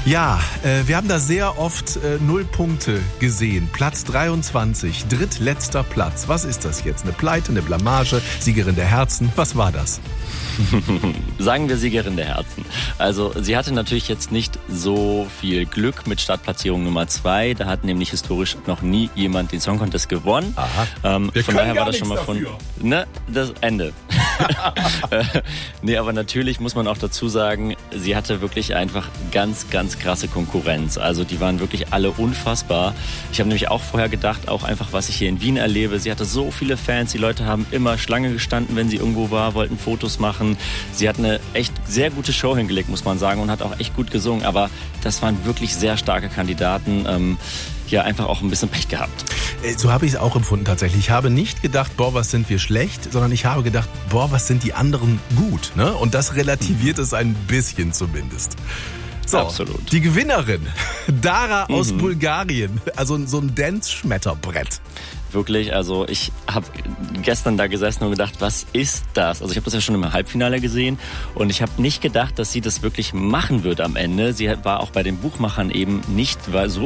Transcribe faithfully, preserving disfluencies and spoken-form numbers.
Ja, äh, wir haben da sehr oft äh, null Punkte gesehen. Platz dreiundzwanzig, drittletzter Platz. Was ist das jetzt? Eine Pleite, eine Blamage, Siegerin der Herzen? Was war das? Sagen wir Siegerin der Herzen. Also sie hatte natürlich jetzt nicht so viel Glück mit Startplatzierung Nummer zwei. Da hat nämlich historisch noch nie jemand den Song Contest gewonnen. Aha. Ähm, wir von daher war das schon mal dafür. von ne, das Ende. Nee, aber natürlich muss man auch dazu sagen, sie hatte wirklich einfach ganz, ganz krasse Konkurrenz. Also die waren wirklich alle unfassbar. Ich habe nämlich auch vorher gedacht, auch einfach, was ich hier in Wien erlebe. Sie hatte so viele Fans. Die Leute haben immer Schlange gestanden, wenn sie irgendwo war, wollten Fotos machen. Sie hat eine echt sehr gute Show hingelegt, muss man sagen, und hat auch echt gut gesungen. Aber das waren wirklich sehr starke Kandidaten. Ähm, ja, einfach auch ein bisschen Pech gehabt. So habe ich es auch empfunden tatsächlich. Ich habe nicht gedacht, boah, was sind wir schlecht, sondern ich habe gedacht, boah, was sind die anderen gut. Ne? Und das relativiert es ein bisschen zumindest. So, absolut. Die Gewinnerin, Dara aus Mhm. Bulgarien, also so ein Dance-Schmetterbrett. Wirklich, also ich habe gestern da gesessen und gedacht, was ist das? Also ich habe das ja schon im Halbfinale gesehen und ich habe nicht gedacht, dass sie das wirklich machen wird am Ende. Sie war auch bei den Buchmachern eben nicht so